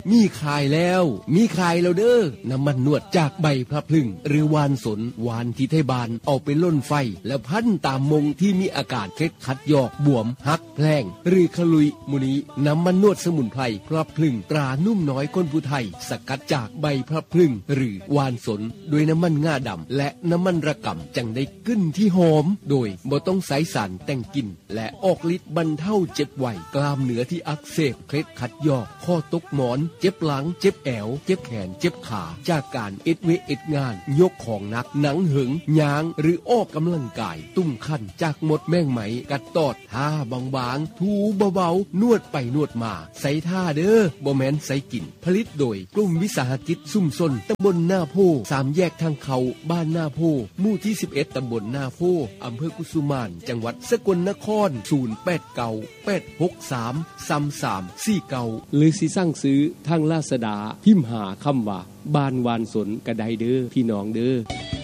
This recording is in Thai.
มีขายแล้วเด้อน้ำมันนวดจากใบพระพลึงหรือวานสนวานที่ไทยบานเอาไปล่นไฟแล้วพันตามมงที่มีอาการเคล็ดขัดยอกบวมหักแพลงหรือขลุยมุนีน้ำมันนวดสมุนไพรพระพลึงตรานุ่มน้อยคนผู้ไทยสกัดจากใบพระพลึงหรือวานสนด้วยน้ำมันง่าดำและน้ำมันระกำจังได้กลิ่นที่หอมโดยบ่ต้องใส่สารแต่งกลิ่นและออกฤทธิ์บรรเทาเจ็บไวกล้ามเนื้อที่อักเสบเคล็ดขัดยอกข้อตกหมอนเจ็บหลังเจ็บแอวเจ็บแขนเจ็บขาจากการเอ็ดงานยกของหนักหนังหึงยางหรือออกกำลังกายตุ้มคันจากมดแมงไหมกัดตอดท่าบางๆถูเบาๆนวดไปนวดมาใส่ท่าเด้อบ่แม่นใส่กินผลิตโดยกลุ่มวิสาหกิจซุ่มซนตำบลหน้าโพ3แยกทางเขาบ้านหน้าโพหมู่ที่11ตำบลหน้าโพอำเภอกุสุมานจังหวัดสกลนคร0898633349 หรือสิสั่งซื้อทางลาซาด้าพิมพ์หาคำว่าบ้านวานสนกระไดเด้อพี่น้องเด้อ